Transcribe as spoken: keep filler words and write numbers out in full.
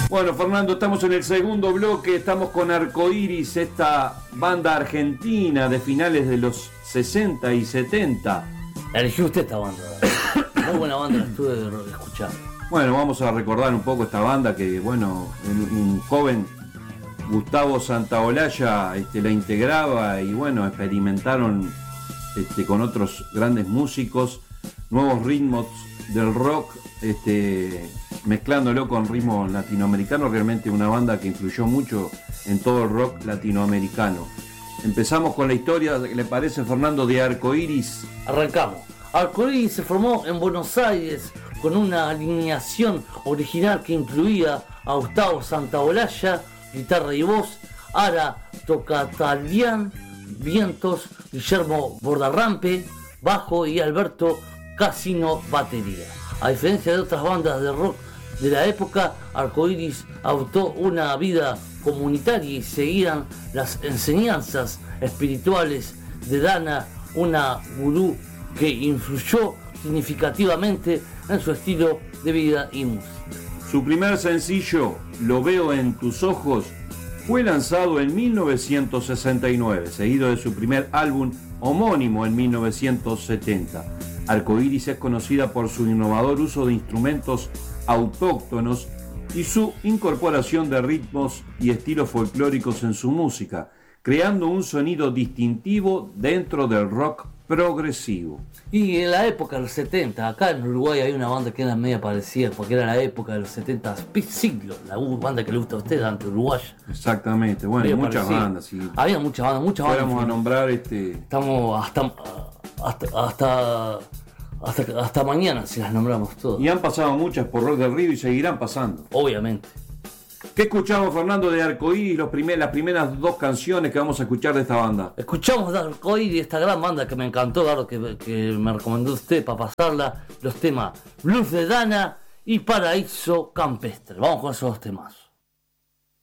Bueno, Fernando, estamos en el segundo bloque, estamos con Arcoiris, esta banda argentina de finales de los sesenta y setenta. La eligió usted esta banda. Muy buena banda, la estuve escuchando. Bueno, vamos a recordar un poco esta banda que, bueno, un joven Gustavo Santaolalla este, la integraba y, bueno, experimentaron este, con otros grandes músicos nuevos ritmos del rock, este, mezclándolo con ritmos latinoamericanos. Realmente una banda que influyó mucho en todo el rock latinoamericano. Empezamos con la historia, ¿le parece, Fernando, de Arcoiris? Arrancamos. Arcoiris se formó en Buenos Aires con una alineación original que incluía a Gustavo Santaolalla, guitarra y voz, Ara Tocatalian, vientos, Guillermo Bordarrampe, bajo y Alberto Casino, batería. A diferencia de otras bandas de rock de la época, Arcoiris adoptó una vida comunitaria y seguían las enseñanzas espirituales de Dana, una gurú que influyó significativamente en su estilo de vida y música. Su primer sencillo, Lo veo en tus ojos, fue lanzado en mil novecientos sesenta y nueve, seguido de su primer álbum homónimo en mil novecientos setenta. Arcoiris es conocida por su innovador uso de instrumentos autóctonos y su incorporación de ritmos y estilos folclóricos en su música, creando un sonido distintivo dentro del rock progresivo. Y en la época de los setenta, acá en Uruguay hay una banda que era media parecida, porque era la época de los setenta, siglo, la banda que le gusta a usted, ante uruguaya. Exactamente, bueno, Medio muchas parecido. bandas. Sí. Había muchas bandas, muchas bandas. Fuéramos a nombrar este... Estamos hasta, hasta, hasta, hasta, hasta mañana si las nombramos todas. Y han pasado muchas por Rock del Río y seguirán pasando. Obviamente. ¿Qué escuchamos, Fernando, de Arcoiris, los primer, las primeras dos canciones que vamos a escuchar de esta banda? Escuchamos de Arcoiris, esta gran banda que me encantó, claro, que, que me recomendó usted para pasarla, los temas Blues de Dana y Paraíso Campestre. Vamos con esos dos temas.